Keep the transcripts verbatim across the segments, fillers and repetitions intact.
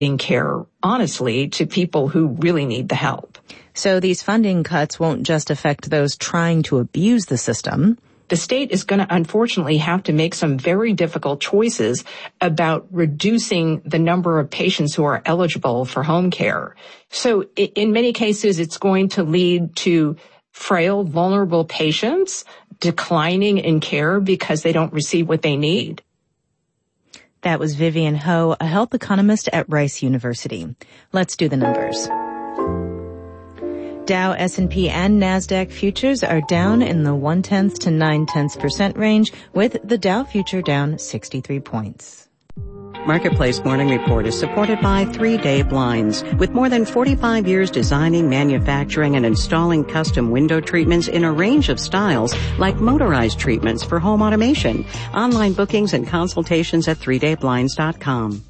care, honestly, to people who really need the help. So these funding cuts won't just affect those trying to abuse the system. The state is going to unfortunately have to make some very difficult choices about reducing the number of patients who are eligible for home care. So in many cases, it's going to lead to frail, vulnerable patients declining in care because they don't receive what they need. That was Vivian Ho, a health economist at Rice University. Let's do the numbers. Dow, S and P, and NASDAQ futures are down in the one-tenth to nine-tenths percent range, with the Dow future down sixty-three points. Marketplace Morning Report is supported by three day Blinds. With more than forty-five years designing, manufacturing, and installing custom window treatments in a range of styles, like motorized treatments for home automation. Online bookings and consultations at three day blinds dot com.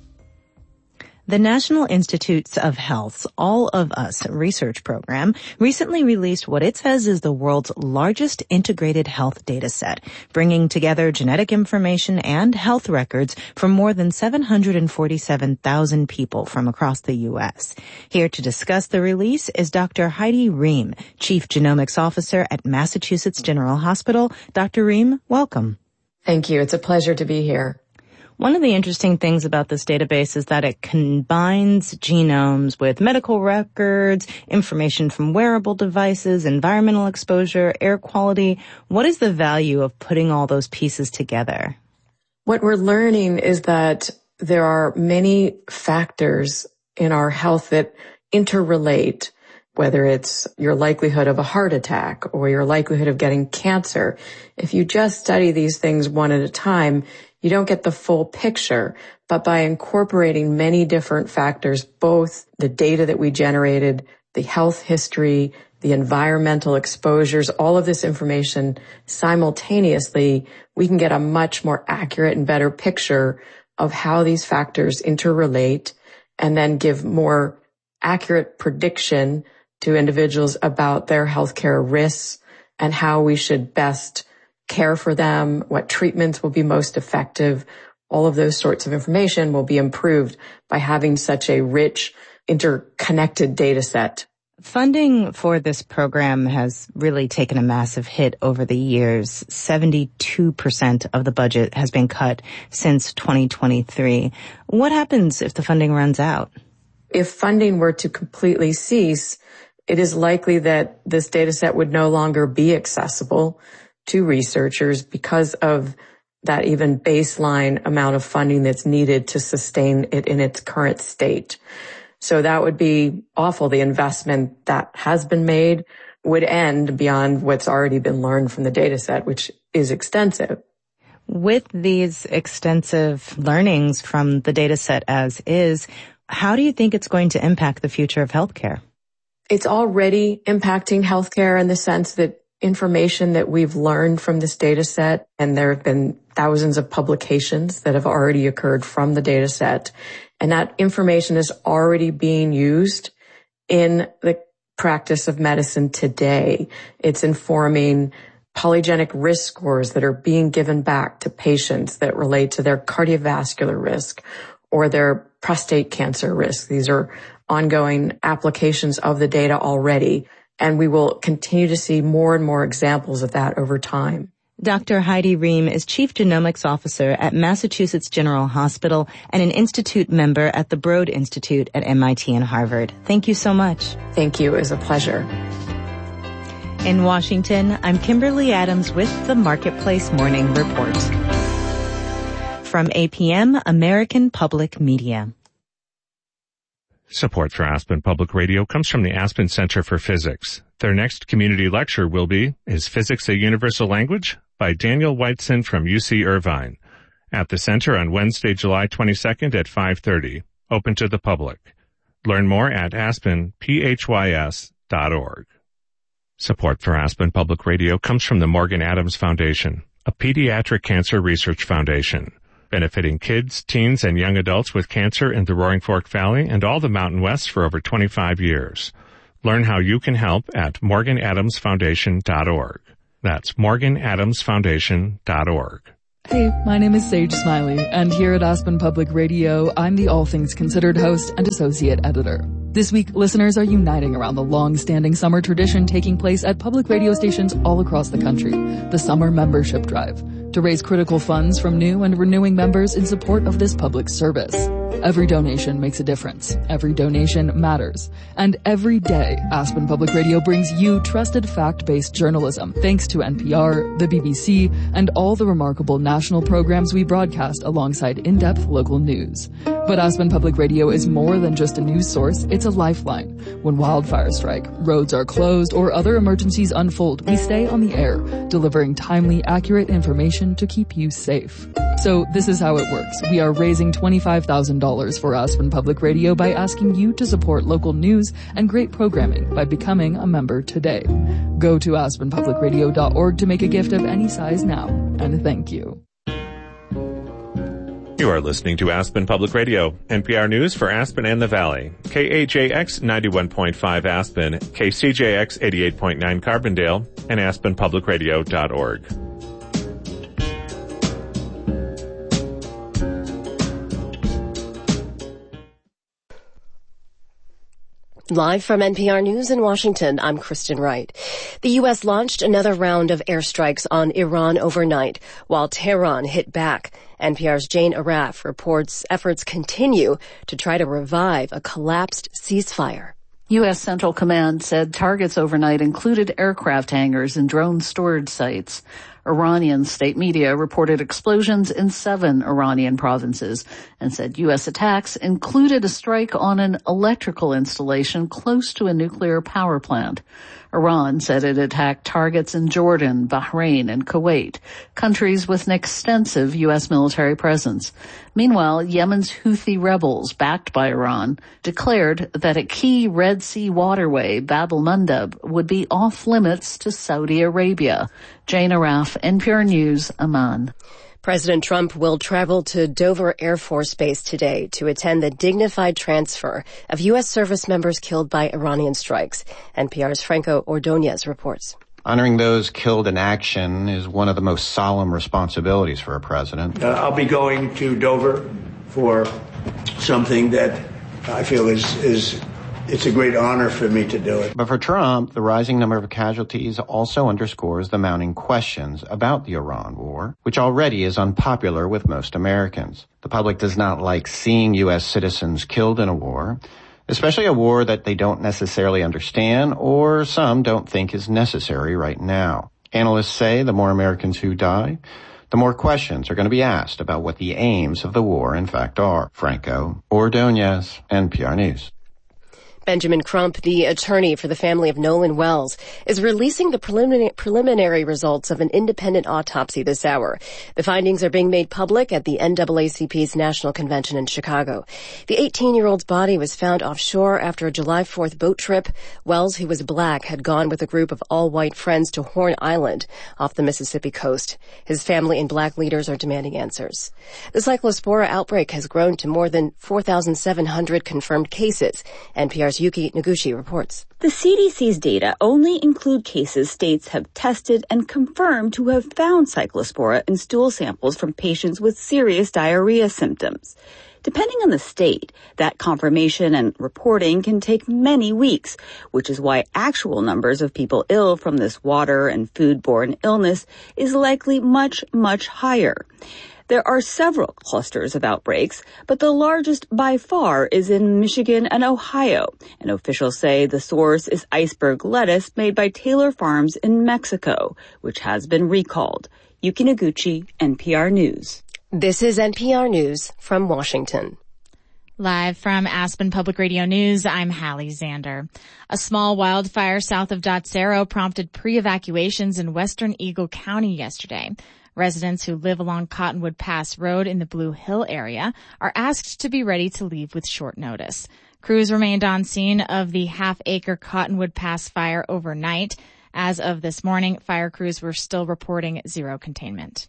The National Institutes of Health's All of Us research program recently released what it says is the world's largest integrated health data set, bringing together genetic information and health records from more than seven hundred forty-seven thousand people from across the U S. Here to discuss the release is Doctor Heidi Rehm, Chief Genomics Officer at Massachusetts General Hospital. Doctor Rehm, welcome. Thank you. It's a pleasure to be here. One of the interesting things about this database is that it combines genomes with medical records, information from wearable devices, environmental exposure, air quality. What is the value of putting all those pieces together? What we're learning is that there are many factors in our health that interrelate, whether it's your likelihood of a heart attack or your likelihood of getting cancer. If you just study these things one at a time, you don't get the full picture, but by incorporating many different factors, both the data that we generated, the health history, the environmental exposures, all of this information simultaneously, we can get a much more accurate and better picture of how these factors interrelate and then give more accurate prediction to individuals about their healthcare risks and how we should best care for them, what treatments will be most effective. All of those sorts of information will be improved by having such a rich, interconnected data set. Funding for this program has really taken a massive hit over the years. seventy-two percent of the budget has been cut since twenty twenty-three. What happens if the funding runs out? If funding were to completely cease, it is likely that this data set would no longer be accessible to researchers because of that even baseline amount of funding that's needed to sustain it in its current state. So that would be awful. The investment that has been made would end beyond what's already been learned from the data set, which is extensive. With these extensive learnings from the data set as is, how do you think it's going to impact the future of healthcare? It's already impacting healthcare in the sense that information that we've learned from this data set, and there have been thousands of publications that have already occurred from the data set, and that information is already being used in the practice of medicine today. It's informing polygenic risk scores that are being given back to patients that relate to their cardiovascular risk or their prostate cancer risk. These are ongoing applications of the data already, and we will continue to see more and more examples of that over time. Doctor Heidi Rehm is Chief Genomics Officer at Massachusetts General Hospital and an institute member at the Broad Institute at M I T and Harvard. Thank you so much. Thank you. It was a pleasure. In Washington, I'm Kimberly Adams with the Marketplace Morning Report. From A P M, American Public Media. Support for Aspen Public Radio comes from the Aspen Center for Physics. Their next community lecture will be, Is Physics a Universal Language? By Daniel Whiteson from U C Irvine. At the center on Wednesday, July twenty-second at five thirty. Open to the public. Learn more at aspen phys dot org. Support for Aspen Public Radio comes from the Morgan Adams Foundation, a pediatric cancer research foundation, benefiting kids, teens, and young adults with cancer in the Roaring Fork Valley and all the Mountain West for over twenty-five years. Learn how you can help at morgan adams foundation dot org. That's morgan adams foundation dot org. Hey, my name is Sage Smiley, and here at Aspen Public Radio, I'm the All Things Considered host and associate editor. This week, listeners are uniting around the long-standing summer tradition taking place at public radio stations all across the country, the Summer Membership Drive, to raise critical funds from new and renewing members in support of this public service. Every donation makes a difference. Every donation matters. And every day, Aspen Public Radio brings you trusted fact-based journalism thanks to N P R, the B B C, and all the remarkable national programs we broadcast alongside in-depth local news. But Aspen Public Radio is more than just a news source, it's a lifeline. When wildfires strike, roads are closed, or other emergencies unfold, we stay on the air, delivering timely, accurate information to keep you safe. So this is how it works. We are raising twenty-five thousand dollars for Aspen Public Radio by asking you to support local news and great programming by becoming a member today. Go to aspen public radio dot org to make a gift of any size now, and thank you. You are listening to Aspen Public Radio, N P R News for Aspen and the Valley. K A J X ninety-one point five Aspen, K C J X eighty-eight point nine Carbondale, and aspen public radio dot org. Live from N P R News in Washington, I'm Kristen Wright. The U S launched another round of airstrikes on Iran overnight, while Tehran hit back. N P R's Jane Arraf reports efforts continue to try to revive a collapsed ceasefire. U S Central Command said targets overnight included aircraft hangars and drone storage sites. Iranian state media reported explosions in seven Iranian provinces and said U S attacks included a strike on an electrical installation close to a nuclear power plant. Iran said it attacked targets in Jordan, Bahrain, and Kuwait, countries with an extensive U S military presence. Meanwhile, Yemen's Houthi rebels, backed by Iran, declared that a key Red Sea waterway, Bab el-Mandeb, would be off limits to Saudi Arabia. Jane Arraf, N P R News, Amman. President Trump will travel to Dover Air Force Base today to attend the dignified transfer of U S service members killed by Iranian strikes. N P R's Franco Ordonez reports. Honoring those killed in action is one of the most solemn responsibilities for a president. Uh, I'll be going to Dover for something that I feel is, is it's a great honor for me to do it. But for Trump, the rising number of casualties also underscores the mounting questions about the Iran war, which already is unpopular with most Americans. The public does not like seeing U S citizens killed in a war, especially a war that they don't necessarily understand or some don't think is necessary right now. Analysts say the more Americans who die, the more questions are going to be asked about what the aims of the war in fact are. Franco Ordonez, N P R News. Benjamin Crump, the attorney for the family of Nolan Wells, is releasing the preliminary, preliminary results of an independent autopsy this hour. The findings are being made public at the N double A C P's National Convention in Chicago. The eighteen-year-old's body was found offshore after a July fourth boat trip. Wells, who was black, had gone with a group of all-white friends to Horn Island off the Mississippi coast. His family and black leaders are demanding answers. The cyclospora outbreak has grown to more than four thousand seven hundred confirmed cases. N P R's Yuki Noguchi reports. The C D C's data only include cases states have tested and confirmed to have found cyclospora in stool samples from patients with serious diarrhea symptoms. Depending on the state, that confirmation and reporting can take many weeks, which is why actual numbers of people ill from this water and foodborne illness is likely much, much higher. There are several clusters of outbreaks, but the largest by far is in Michigan and Ohio, and officials say the source is iceberg lettuce made by Taylor Farms in Mexico, which has been recalled. Yuki Noguchi, N P R News. This is N P R News from Washington. Live from Aspen Public Radio News, I'm Hallie Zander. A small wildfire south of Dotsero prompted pre-evacuations in western Eagle County yesterday. Residents who live along Cottonwood Pass Road in the Blue Hill area are asked to be ready to leave with short notice. Crews remained on scene of the half-acre Cottonwood Pass fire overnight. As of this morning, fire crews were still reporting zero containment.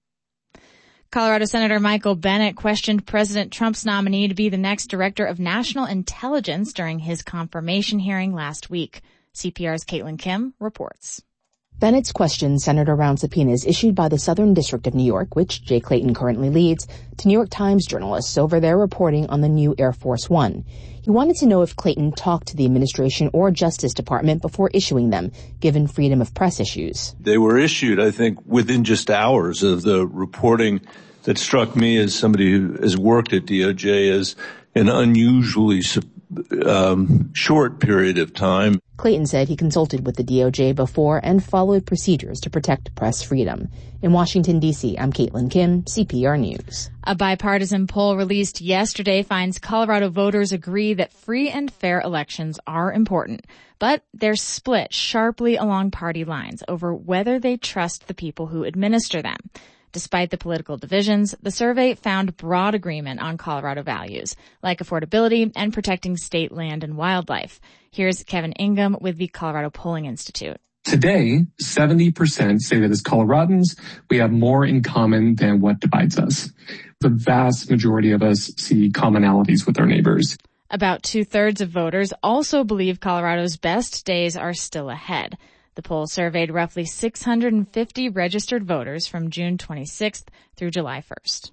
Colorado Senator Michael Bennet questioned President Trump's nominee to be the next director of national intelligence during his confirmation hearing last week. C P R's Caitlin Kim reports. Bennett's questions centered around subpoenas issued by the Southern District of New York, which Jay Clayton currently leads, to New York Times journalists over their reporting on the new Air Force One. He wanted to know if Clayton talked to the administration or Justice Department before issuing them, given freedom of press issues. They were issued, I think, within just hours of the reporting that struck me as somebody who has worked at D O J as an unusually um, short period of time. Clayton said he consulted with the D O J before and followed procedures to protect press freedom. In Washington, D C, I'm Caitlin Kim, C P R News. A bipartisan poll released yesterday finds Colorado voters agree that free and fair elections are important, but they're split sharply along party lines over whether they trust the people who administer them. Despite the political divisions, the survey found broad agreement on Colorado values, like affordability and protecting state land and wildlife. Here's Kevin Ingham with the Colorado Polling Institute. Today, seventy percent say that as Coloradans, we have more in common than what divides us. The vast majority of us see commonalities with our neighbors. About two-thirds of voters also believe Colorado's best days are still ahead. The poll surveyed roughly six hundred fifty registered voters from June twenty-sixth through July first.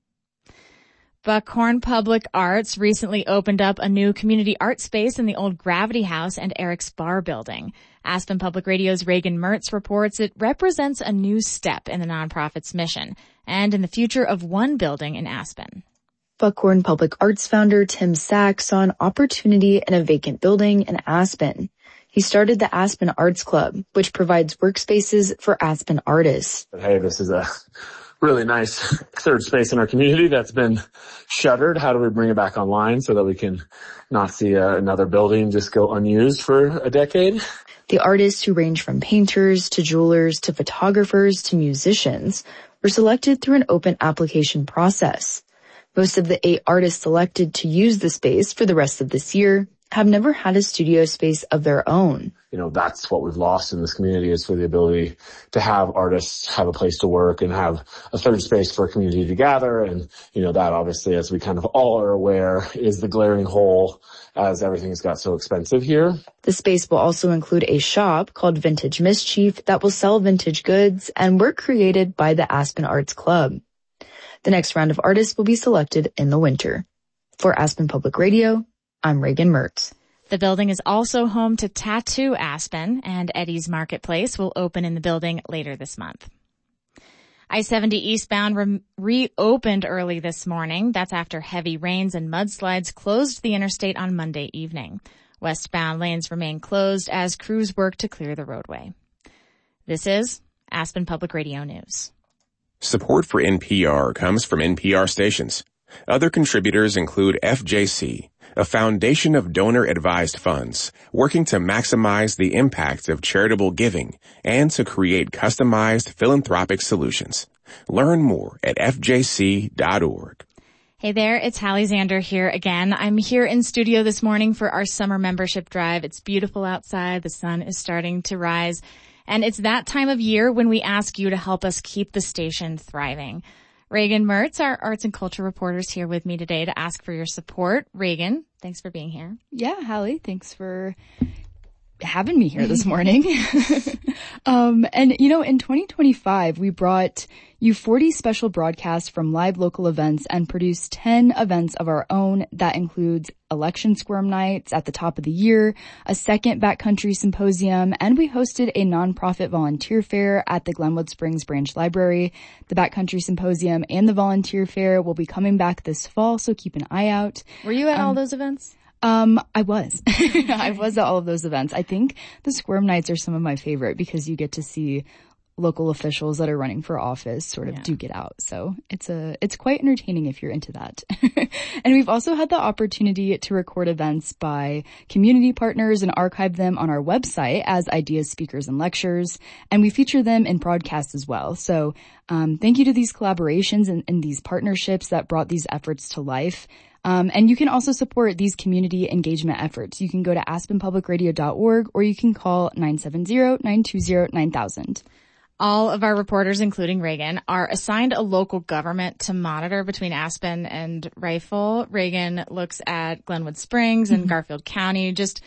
Buckhorn Public Arts recently opened up a new community art space in the old Gravity House and Eric's Bar building. Aspen Public Radio's Reagan Mertz reports it represents a new step in the nonprofit's mission and in the future of one building in Aspen. Buckhorn Public Arts founder Tim Sachs saw an opportunity in a vacant building in Aspen. He started the Aspen Arts Club, which provides workspaces for Aspen artists. Hey, this is a really nice third space in our community that's been shuttered. How do we bring it back online so that we can not see uh, another building just go unused for a decade? The artists, who range from painters to jewelers to photographers to musicians, were selected through an open application process. Most of the eight artists selected to use the space for the rest of this year have never had a studio space of their own. You know, that's what we've lost in this community, is for the ability to have artists have a place to work and have a third space for a community to gather. And, you know, that obviously, as we kind of all are aware, is the glaring hole as everything's got so expensive here. The space will also include a shop called Vintage Mischief that will sell vintage goods and work created by the Aspen Arts Club. The next round of artists will be selected in the winter. For Aspen Public Radio, I'm Reagan Mertz. The building is also home to Tattoo Aspen, and Eddie's Marketplace will open in the building later this month. I seventy eastbound re- reopened early this morning. That's after heavy rains and mudslides closed the interstate on Monday evening. Westbound lanes remain closed as crews work to clear the roadway. This is Aspen Public Radio News. Support for N P R comes from N P R stations. Other contributors include F J C, a foundation of donor-advised funds working to maximize the impact of charitable giving and to create customized philanthropic solutions. Learn more at f j c dot org. Hey there, it's Hallie Zander here again. I'm here in studio this morning for our summer membership drive. It's beautiful outside. The sun is starting to rise. And it's that time of year when we ask you to help us keep the station thriving. Reagan Mertz, our arts and culture reporter, is here with me today to ask for your support. Reagan, thanks for being here. Yeah, Hallie, thanks for having me here this morning. um, and, you know, in twenty twenty-five, we brought you forty special broadcasts from live local events and produced ten events of our own. That includes election squirm nights at the top of the year, a second backcountry symposium, and we hosted a nonprofit volunteer fair at the Glenwood Springs Branch Library. The backcountry symposium and the volunteer fair will be coming back this fall, so keep an eye out. Were you at um, all those events? Um, I was. I was at all of those events. I think the Squirm Nights are some of my favorite because you get to see local officials that are running for office sort of yeah. duke it out. So it's a, it's quite entertaining if you're into that. And we've also had the opportunity to record events by community partners and archive them on our website as ideas, speakers, and lectures. And we feature them in broadcasts as well. So, um, thank you to these collaborations and, and these partnerships that brought these efforts to life. Um, and you can also support these community engagement efforts. You can go to aspen public radio dot org or you can call nine seven zero, nine two zero, nine thousand. All of our reporters, including Reagan, are assigned a local government to monitor between Aspen and Rifle. Reagan looks at Glenwood Springs and mm-hmm. Garfield County. Just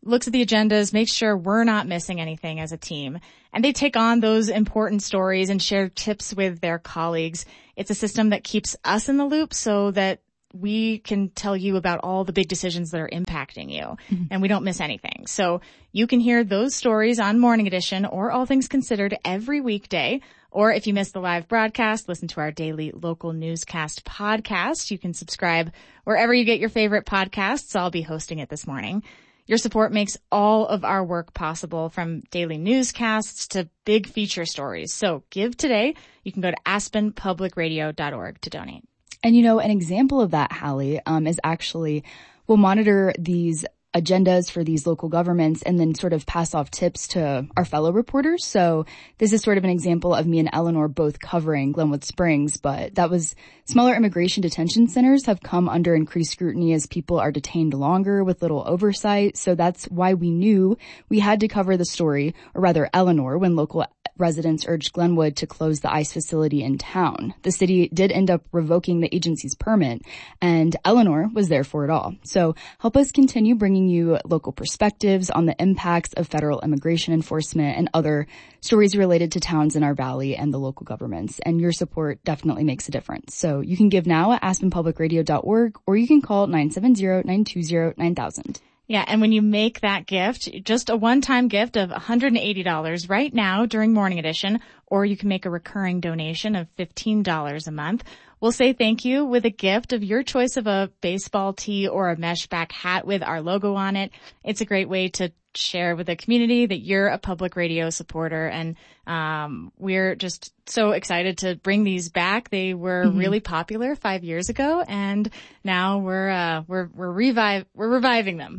looks at the agendas, makes sure we're not missing anything as a team. And they take on those important stories and share tips with their colleagues. It's a system that keeps us in the loop so that we can tell you about all the big decisions that are impacting you, mm-hmm. and we don't miss anything. So you can hear those stories on Morning Edition or All Things Considered every weekday. Or if you miss the live broadcast, listen to our daily local newscast podcast. You can subscribe wherever you get your favorite podcasts. I'll be hosting it this morning. Your support makes all of our work possible, from daily newscasts to big feature stories. So give today. You can go to aspen public radio dot org to donate. And, you know, an example of that, Hallie, um, is actually we'll monitor these agendas for these local governments and then sort of pass off tips to our fellow reporters. So this is sort of an example of me and Eleanor both covering Glenwood Springs, but that was smaller immigration detention centers have come under increased scrutiny as people are detained longer with little oversight. So that's why we knew we had to cover the story, or rather Eleanor, when local residents urged Glenwood to close the ICE facility in town. The city did end up revoking the agency's permit, and Eleanor was there for it all. So help us continue bringing you local perspectives on the impacts of federal immigration enforcement and other stories related to towns in our valley and the local governments. And your support definitely makes a difference. So you can give now at aspen public radio dot org, or you can call nine seven zero, nine two zero, nine thousand. Yeah, and when you make that gift, just a one-time gift of one hundred eighty dollars right now during Morning Edition, or you can make a recurring donation of fifteen dollars a month. We'll say thank you with a gift of your choice of a baseball tee or a mesh back hat with our logo on it. It's a great way to share with the community that you're a public radio supporter, and um we're just so excited to bring these back. They were mm-hmm. really popular five years ago, and now we're uh we're we're revive we're reviving them.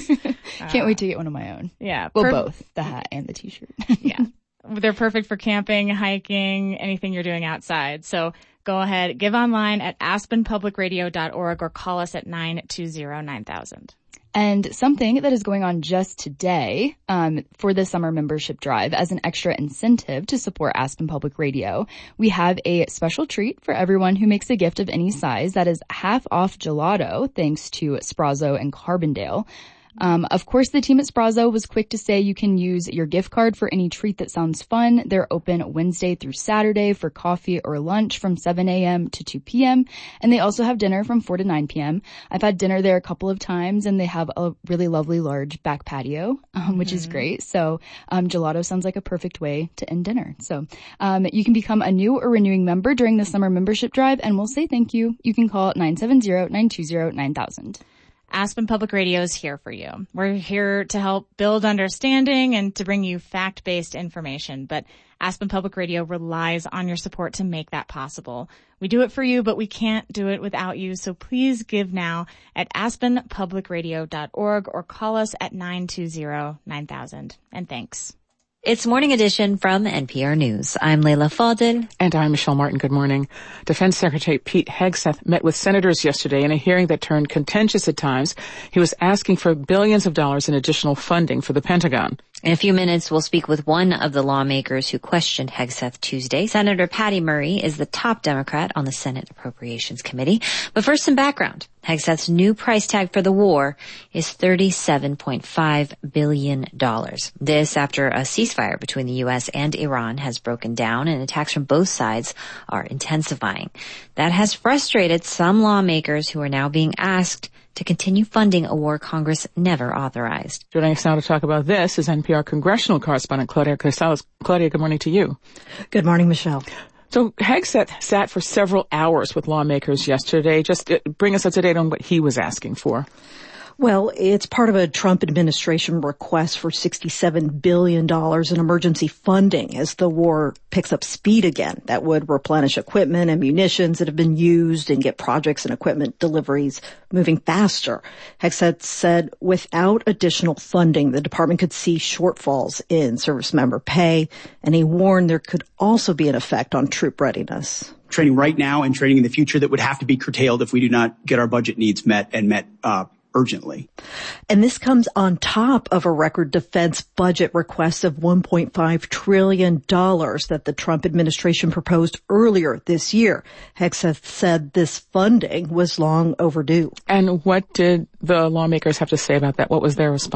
Can't uh, wait to get one of my own. Yeah, well, per- both the hat and the t-shirt. Yeah, they're perfect for camping, hiking, anything you're doing outside. So go ahead, give online at aspen public radio dot org, or call us at nine two zero, nine thousand. And something that is going on just today um, for the summer membership drive as an extra incentive to support Aspen Public Radio, we have a special treat for everyone who makes a gift of any size. That is half off gelato, thanks to Sprazzo and Carbondale. Um, of course, the team at Sprazzo was quick to say you can use your gift card for any treat that sounds fun. They're open Wednesday through Saturday for coffee or lunch from seven a.m. to two p.m. And they also have dinner from four to nine p.m. I've had dinner there a couple of times, and they have a really lovely large back patio, um, which mm-hmm. is great. So um, gelato sounds like a perfect way to end dinner. So um, you can become a new or renewing member during the summer membership drive, and we'll say thank you. You can call nine seven zero, nine two zero, nine thousand. Aspen Public Radio is here for you. We're here to help build understanding and to bring you fact-based information, but Aspen Public Radio relies on your support to make that possible. We do it for you, but we can't do it without you, so please give now at aspen public radio dot org or call us at nine two zero, nine thousand. And thanks. It's Morning Edition from N P R News. I'm Leila Fadel. And I'm Michelle Martin. Good morning. Defense Secretary Pete Hegseth met with senators yesterday in a hearing that turned contentious at times. He was asking for billions of dollars in additional funding for the Pentagon. In a few minutes, we'll speak with one of the lawmakers who questioned Hegseth Tuesday. Senator Patty Murray is the top Democrat on the Senate Appropriations Committee. But first, some background. Hegseth's new price tag for the war is thirty-seven point five billion dollars. This after a ceasefire between the U S and Iran has broken down and attacks from both sides are intensifying. That has frustrated some lawmakers who are now being asked to continue funding a war Congress never authorized. Joining us now to talk about this is N P R congressional correspondent Claudia Gonzalez. Claudia, good morning to you. Good morning, Michelle. So Hegseth sat for several hours with lawmakers yesterday. Just bring us up to date on what he was asking for. Well, it's part of a Trump administration request for sixty-seven billion dollars in emergency funding as the war picks up speed again. That would replenish equipment and munitions that have been used and get projects and equipment deliveries moving faster. Hegseth said without additional funding, the department could see shortfalls in service member pay, and he warned there could also be an effect on troop readiness. Training right now and training in the future that would have to be curtailed if we do not get our budget needs met and met uh urgently. And this comes on top of a record defense budget request of one point five trillion dollars that the Trump administration proposed earlier this year. Hegseth said this funding was long overdue. And what did the lawmakers have to say about that? What was their response?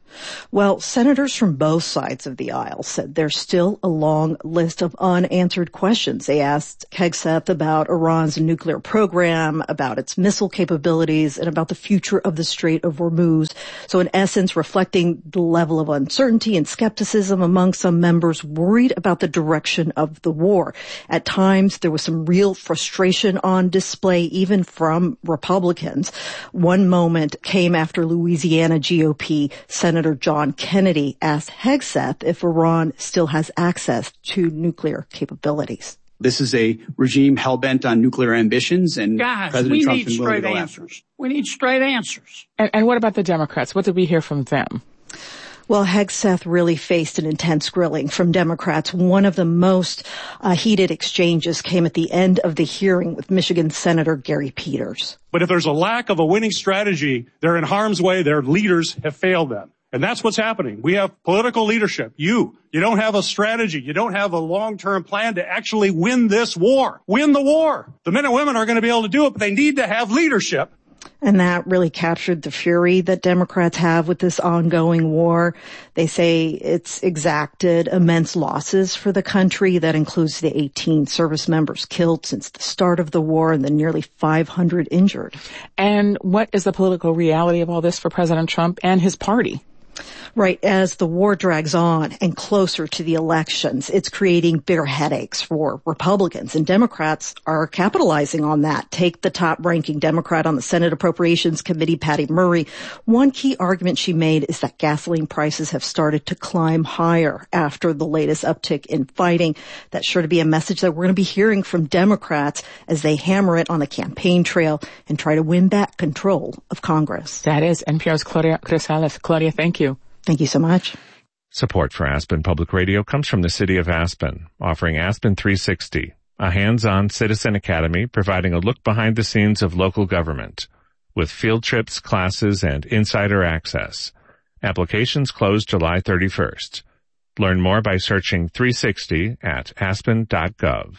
Well, senators from both sides of the aisle said there's still a long list of unanswered questions. They asked Hegseth about Iran's nuclear program, about its missile capabilities, and about the future of the Strait of Hormuz. So in essence, reflecting the level of uncertainty and skepticism among some members worried about the direction of the war. At times, there was some real frustration on display, even from Republicans. One moment came after Louisiana G O P Senator John Kennedy asked Hegseth if Iran still has access to nuclear capabilities. This is a regime hell-bent on nuclear ambitions, and Guys, President we Trump need is willing to straight go answers. after. We need straight answers. And, and what about the Democrats? What did we hear from them? Well, Hegseth really faced an intense grilling from Democrats. One of the most uh, heated exchanges came at the end of the hearing with Michigan Senator Gary Peters. But if there's a lack of a winning strategy, they're in harm's way. Their leaders have failed them. And that's what's happening. We have political leadership. You, you don't have a strategy. You don't have a long-term plan to actually win this war. Win the war. The men and women are going to be able to do it, but they need to have leadership. And that really captured the fury that Democrats have with this ongoing war. They say it's exacted immense losses for the country. That includes the eighteen service members killed since the start of the war and the nearly five hundred injured. And what is the political reality of all this for President Trump and his party? Right. As the war drags on and closer to the elections, it's creating bigger headaches for Republicans, and Democrats are capitalizing on that. Take the top-ranking Democrat on the Senate Appropriations Committee, Patty Murray. One key argument she made is that gasoline prices have started to climb higher after the latest uptick in fighting. That's sure to be a message that we're going to be hearing from Democrats as they hammer it on the campaign trail and try to win back control of Congress. That is N P R's Claudia Grisales. Claudia, thank you. Thank you so much. Support for Aspen Public Radio comes from the City of Aspen, offering Aspen three sixty, a hands-on citizen academy providing a look behind the scenes of local government, with field trips, classes, and insider access. Applications close July thirty-first. Learn more by searching three sixty at aspen dot gov.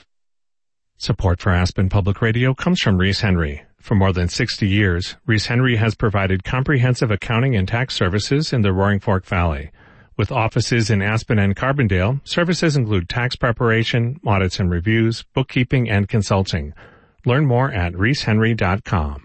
Support for Aspen Public Radio comes from Reese Henry. For more than sixty years, Reese Henry has provided comprehensive accounting and tax services in the Roaring Fork Valley. With offices in Aspen and Carbondale, services include tax preparation, audits and reviews, bookkeeping, and consulting. Learn more at reese henry dot com.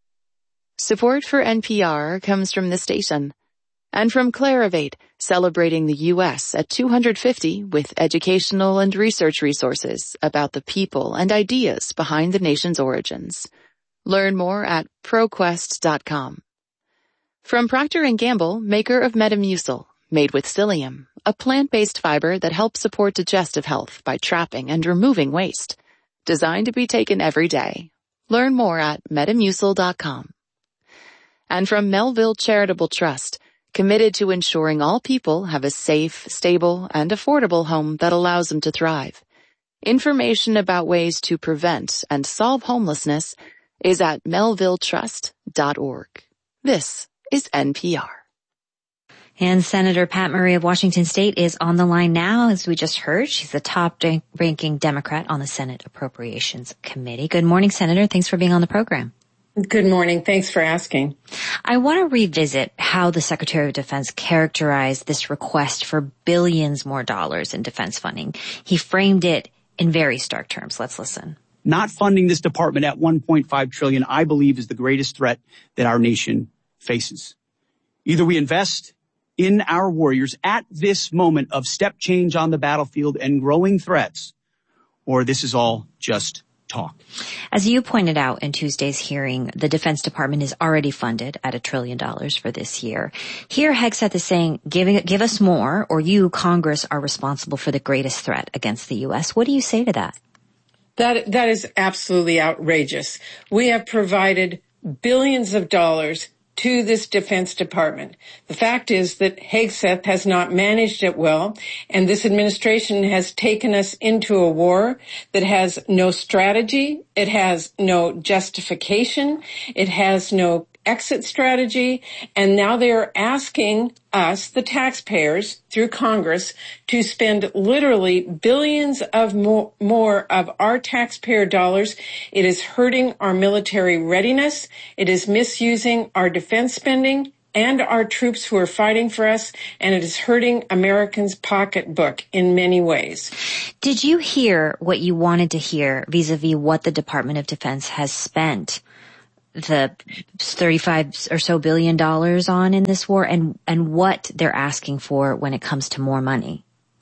Support for N P R comes from the station and from Clarivate, celebrating the U S at two hundred fifty with educational and research resources about the people and ideas behind the nation's origins. Learn more at proquest dot com. From Procter and Gamble, maker of Metamucil, made with psyllium, a plant-based fiber that helps support digestive health by trapping and removing waste. Designed to be taken every day. Learn more at metamucil dot com. And from Melville Charitable Trust, committed to ensuring all people have a safe, stable, and affordable home that allows them to thrive. Information about ways to prevent and solve homelessness is at melville trust dot org. This is N P R. And Senator Pat Murray of Washington State is on the line now, as we just heard. She's the top-ranking Democrat on the Senate Appropriations Committee. Good morning, Senator. Thanks for being on the program. Good morning. Thanks for asking. I want to revisit how the Secretary of Defense characterized this request for billions more dollars in defense funding. He framed it in very stark terms. Let's listen. Not funding this department at one point five trillion dollars, I believe, is the greatest threat that our nation faces. Either we invest in our warriors at this moment of step change on the battlefield and growing threats, or this is all just talk. As you pointed out in Tuesday's hearing, the Defense Department is already funded at a trillion dollars for this year. Here, Hegseth is saying, give, give us more, or you, Congress, are responsible for the greatest threat against the U S. What do you say to that? That, that is absolutely outrageous. We have provided billions of dollars to this Defense Department. The fact is that Hegseth has not managed it well, and this administration has taken us into a war that has no strategy, it has no justification, it has no exit strategy, and now they are asking us, the taxpayers, through Congress, to spend literally billions of more, more of our taxpayer dollars. It is hurting our military readiness. It is misusing our defense spending, and our troops who are fighting for us, and it is hurting Americans' pocketbook in many ways. Did you hear what you wanted to hear vis-a-vis what the Department of Defense has spent the thirty-five or so billion dollars on in this war, and, and what they're asking for when it comes to more money?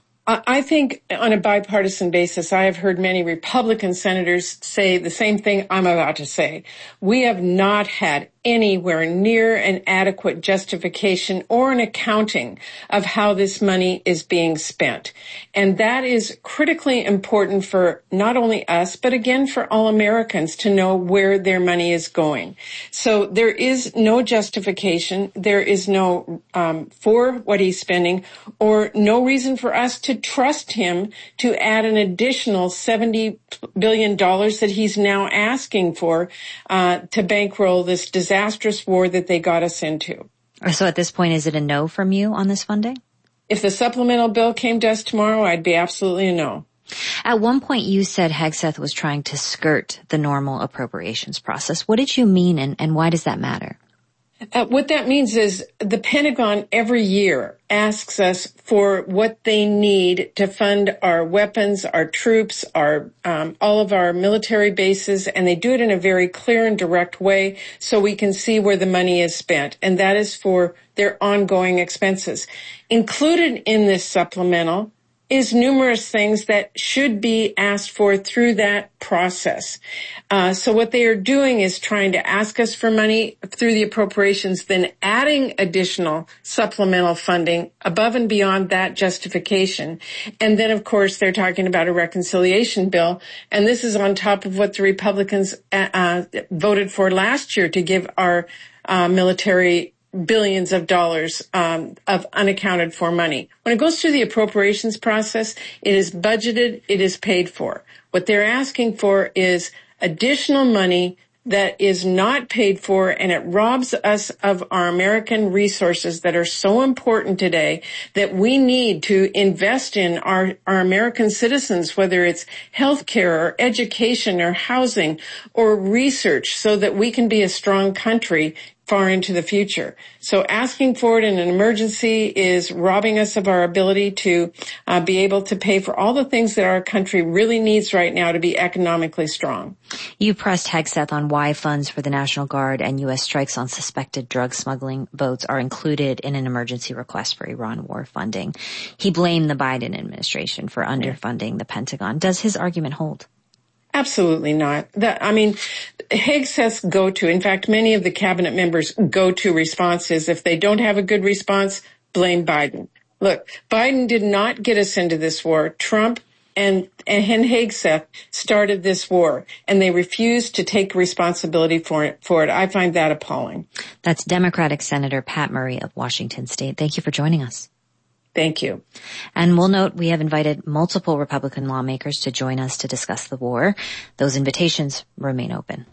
I think on a bipartisan basis, I have heard many Republican senators say the same thing I'm about to say. We have not had anywhere near an adequate justification or an accounting of how this money is being spent. And that is critically important for not only us, but again for all Americans to know where their money is going. So there is no justification. There is no um, for what he's spending, or no reason for us to trust him to add an additional seventy billion dollars that he's now asking for uh, to bankroll this disastrous war that they got us into. So at this point, is it a no from you on this funding? If the supplemental bill came to us tomorrow, I'd be absolutely a no. At one point, you said Hegseth was trying to skirt the normal appropriations process. What did you mean, and, and why does that matter? Uh, what that means is the Pentagon every year asks us for what they need to fund our weapons, our troops, our um, all of our military bases, and they do it in a very clear and direct way so we can see where the money is spent, and that is for their ongoing expenses. Included in this supplemental is numerous things that should be asked for through that process. Uh, so what they are doing is trying to ask us for money through the appropriations, then adding additional supplemental funding above and beyond that justification. And then, of course, they're talking about a reconciliation bill. And this is on top of what the Republicans uh, voted for last year to give our uh, military billions of dollars um, of unaccounted for money. When it goes through the appropriations process, it is budgeted, it is paid for. What they're asking for is additional money that is not paid for, and it robs us of our American resources that are so important today that we need to invest in our, our American citizens, whether it's healthcare or education or housing or research, so that we can be a strong country far into the future. So asking for it in an emergency is robbing us of our ability to uh, be able to pay for all the things that our country really needs right now to be economically strong. You pressed Hegseth on why funds for the National Guard and U S strikes on suspected drug smuggling boats are included in an emergency request for Iran war funding. He blamed the Biden administration for underfunding the Pentagon. Does his argument hold? Absolutely not. That, I mean, Hegseth's go-to, in fact, many of the cabinet members' go-to response is if they don't have a good response, blame Biden. Look, Biden did not get us into this war. Trump and, and Hegseth started this war, and they refused to take responsibility for it, for it. I find that appalling. That's Democratic Senator Pat Murray of Washington State. Thank you for joining us. Thank you. And we'll note we have invited multiple Republican lawmakers to join us to discuss the war. Those invitations remain open.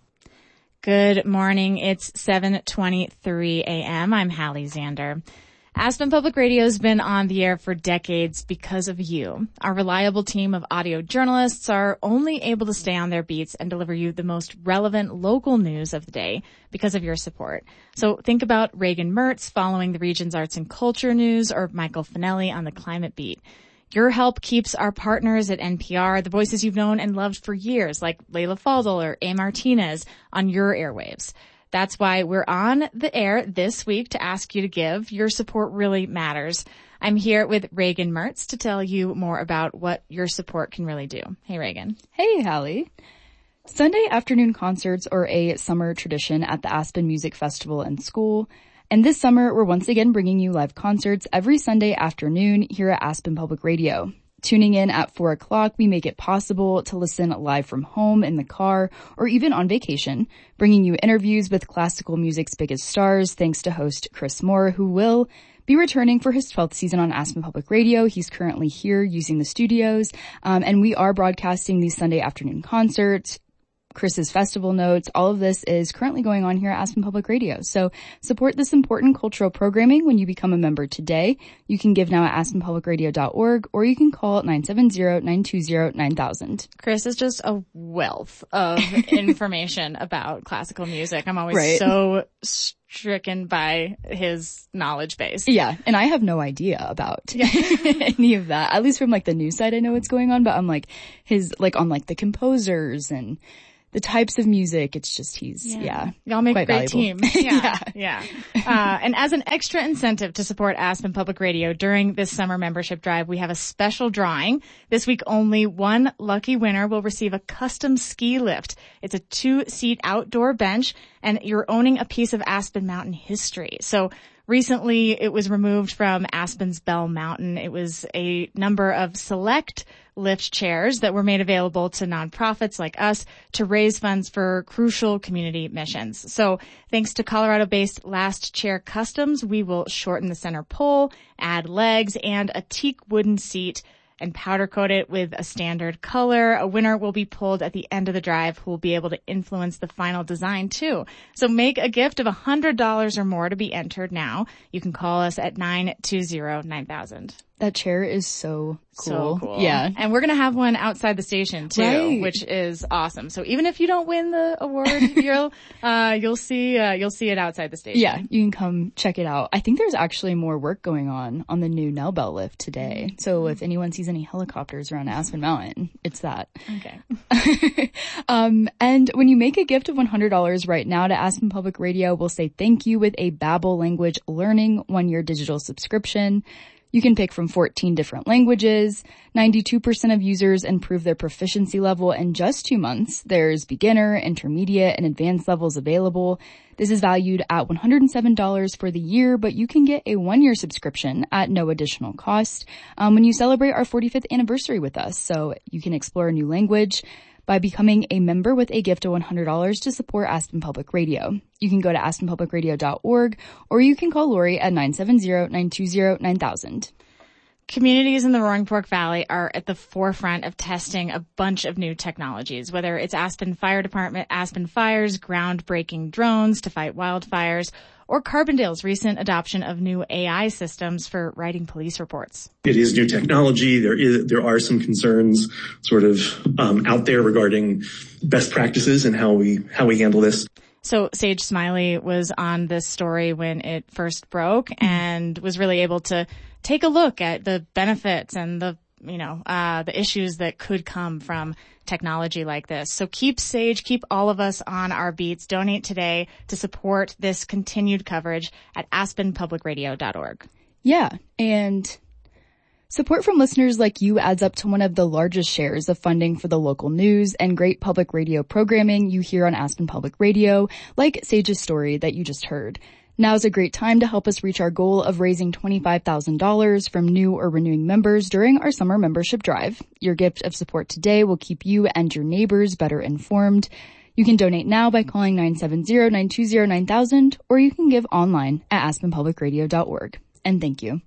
Good morning. It's seven twenty-three a.m. I'm Hallie Zander. Aspen Public Radio has been on the air for decades because of you. Our reliable team of audio journalists are only able to stay on their beats and deliver you the most relevant local news of the day because of your support. So think about Reagan Mertz following the region's arts and culture news, or Michael Finelli on the climate beat. Your help keeps our partners at N P R, the voices you've known and loved for years, like Leila Fadel or A. Martinez, on your airwaves. That's why we're on the air this week to ask you to give. Your support really matters. I'm here with Reagan Mertz to tell you more about what your support can really do. Hey, Reagan. Hey, Hallie. Sunday afternoon concerts are a summer tradition at the Aspen Music Festival and School. And this summer, we're once again bringing you live concerts every Sunday afternoon here at Aspen Public Radio. Tuning in at four o'clock, we make it possible to listen live from home, in the car, or even on vacation, bringing you interviews with classical music's biggest stars, thanks to host Chris Moore, who will be returning for his twelfth season on Aspen Public Radio. He's currently here using the studios, um, and we are broadcasting these Sunday afternoon concerts, Chris's festival notes. All of this is currently going on here at Aspen Public Radio. So support this important cultural programming when you become a member today. You can give now at aspen public radio dot org, or you can call nine seven zero, nine two zero, nine thousand. Chris is just a wealth of information about classical music. I'm always right. so stricken by his knowledge base. Yeah, and I have no idea about yeah. any of that. At least from like the news side, I know what's going on, but I'm like his like on like the composers and the types of music. It's just he's yeah, yeah y'all make a great valuable. team. Yeah, yeah. yeah. Uh, and as an extra incentive to support Aspen Public Radio during this summer membership drive, we have a special drawing. This week, only one lucky winner will receive a custom ski lift. It's a two-seat outdoor bench, and you're owning a piece of Aspen Mountain history. So recently, it was removed from Aspen's Bell Mountain. It was a number of select lift chairs that were made available to nonprofits like us to raise funds for crucial community missions. So thanks to Colorado-based Last Chair Customs, we will shorten the center pole, add legs, and a teak wooden seat, and powder coat it with a standard color. A winner will be pulled at the end of the drive who will be able to influence the final design too. So make a gift of one hundred dollars or more to be entered now. You can call us at nine two zero nine thousand. That chair is so cool. So cool. Yeah. And we're going to have one outside the station too, right. which is awesome. So even if you don't win the award, you'll, uh, you'll see, uh, you'll see it outside the station. Yeah. You can come check it out. I think there's actually more work going on on the new Nell Bell lift today. Mm-hmm. So if anyone sees any helicopters around Aspen Mountain, it's that. Okay. um, and when you make a gift of one hundred dollars right now to Aspen Public Radio, we'll say thank you with a Babbel language learning one-year digital subscription. You can pick from fourteen different languages. ninety-two percent of users improve their proficiency level in just two months. There's beginner, intermediate, and advanced levels available. This is valued at one hundred seven dollars for the year, but you can get a one-year subscription at no additional cost um, when you celebrate our forty-fifth anniversary with us. So you can explore a new language by becoming a member with a gift of one hundred dollars to support Aspen Public Radio. You can go to aspen public radio dot org or you can call Lori at nine seven zero nine two zero nine thousand. Communities in the Roaring Fork Valley are at the forefront of testing a bunch of new technologies, whether it's Aspen Fire Department, Aspen Fire's groundbreaking drones to fight wildfires, or Carbondale's recent adoption of new A I systems for writing police reports. It is new technology. There is, there are some concerns sort of um, out there regarding best practices and how we, how we handle this. So Sage Smiley was on this story when it first broke and was really able to take a look at the benefits and the, you know, uh, the issues that could come from technology like this. So keep Sage, keep all of us on our beats. Donate today to support this continued coverage at aspen public radio dot org. Yeah, and support from listeners like you adds up to one of the largest shares of funding for the local news and great public radio programming you hear on Aspen Public Radio, like Sage's story that you just heard. Now is a great time to help us reach our goal of raising twenty-five thousand dollars from new or renewing members during our summer membership drive. Your gift of support today will keep you and your neighbors better informed. You can donate now by calling nine seven zero nine two zero nine thousand, or you can give online at aspen public radio dot org. And thank you.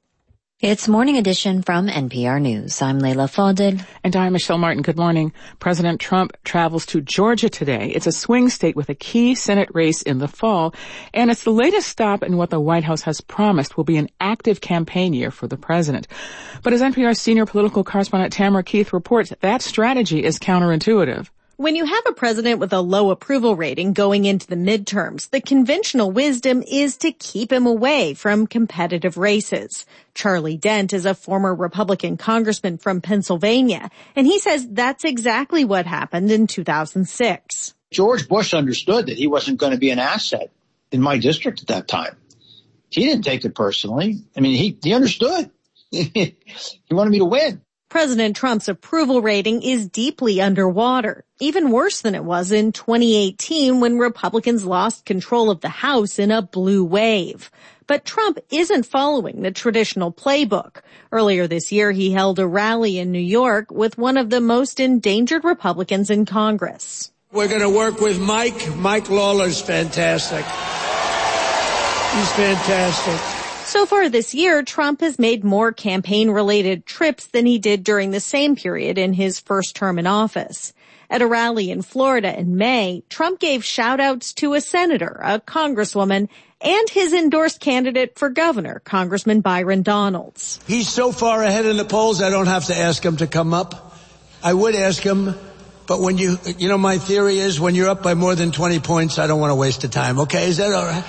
It's Morning Edition from N P R News. I'm Leila Fadel. And I'm Michelle Martin. Good morning. President Trump travels to Georgia today. It's a swing state with a key Senate race in the fall, and it's the latest stop in what the White House has promised will be an active campaign year for the president. But as N P R senior political correspondent Tamara Keith reports, that strategy is counterintuitive. When you have a president with a low approval rating going into the midterms, the conventional wisdom is to keep him away from competitive races. Charlie Dent is a former Republican congressman from Pennsylvania, and he says that's exactly what happened in two thousand six. George Bush understood that he wasn't going to be an asset in my district at that time. He didn't take it personally. I mean, he, he understood. He wanted me to win. President Trump's approval rating is deeply underwater, even worse than it was in twenty eighteen when Republicans lost control of the House in a blue wave. But Trump isn't following the traditional playbook. Earlier this year, he held a rally in New York with one of the most endangered Republicans in Congress. We're going to work with Mike. Mike Lawler's fantastic. He's fantastic. So far this year, Trump has made more campaign-related trips than he did during the same period in his first term in office. At a rally in Florida in May, Trump gave shout-outs to a senator, a congresswoman, and his endorsed candidate for governor, Congressman Byron Donalds. He's so far ahead in the polls, I don't have to ask him to come up. I would ask him but when you, you know, my theory is when you're up by more than twenty points, I don't want to waste the time. Okay, is that all right?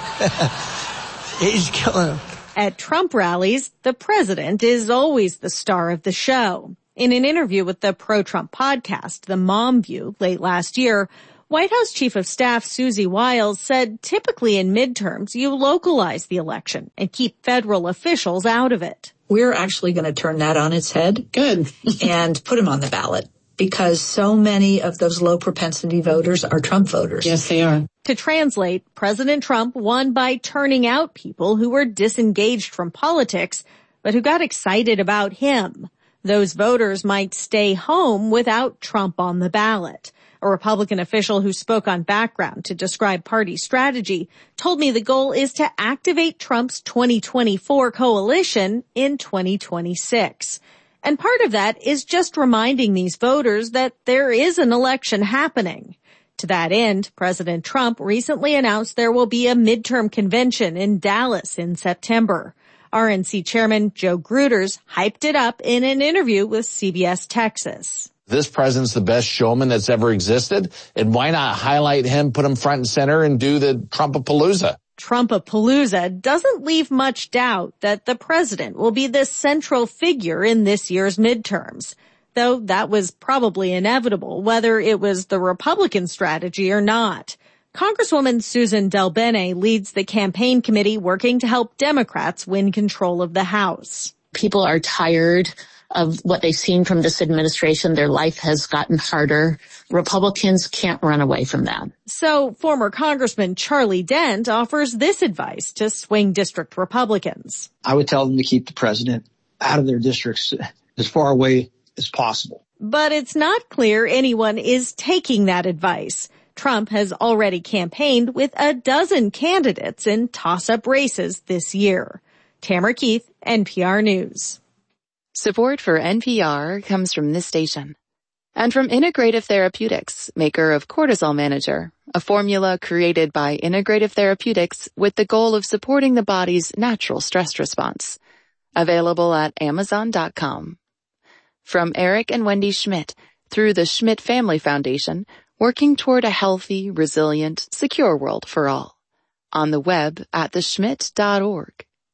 He's killing him. At Trump rallies, the president is always the star of the show. In an interview with the Pro-Trump podcast, The Mom View, late last year, White House Chief of Staff Susie Wiles said typically in midterms, you localize the election and keep federal officials out of it. We're actually going to turn that on its head. Good. And put him on the ballot because so many of those low propensity voters are Trump voters. Yes, they are. To translate, President Trump won by turning out people who were disengaged from politics, but who got excited about him. Those voters might stay home without Trump on the ballot. A Republican official who spoke on Background to describe party strategy told me the goal is to activate Trump's twenty twenty-four coalition in twenty twenty-six. And part of that is just reminding these voters that there is an election happening. To that end, President Trump recently announced there will be a midterm convention in Dallas in September. R N C Chairman Joe Gruters hyped it up in an interview with C B S Texas. This president's the best showman that's ever existed, and why not highlight him, put him front and center, and do the Trumpapalooza? Trumpapalooza doesn't leave much doubt that the president will be the central figure in this year's midterms, though that was probably inevitable, whether it was the Republican strategy or not. Congresswoman Susan DelBene leads the campaign committee working to help Democrats win control of the House. People are tired of what they've seen from this administration. Their life has gotten harder. Republicans can't run away from that. So former Congressman Charlie Dent offers this advice to swing district Republicans. I would tell them to keep the president out of their districts as far away as possible. But it's not clear anyone is taking that advice. Trump has already campaigned with a dozen candidates in toss-up races this year. Tamara Keith, N P R News. Support for N P R comes from this station. And from Integrative Therapeutics, maker of Cortisol Manager, a formula created by Integrative Therapeutics with the goal of supporting the body's natural stress response. Available at amazon dot com. From Eric and Wendy Schmidt, through the Schmidt Family Foundation, working toward a healthy, resilient, secure world for all. On the web at the schmidt dot org.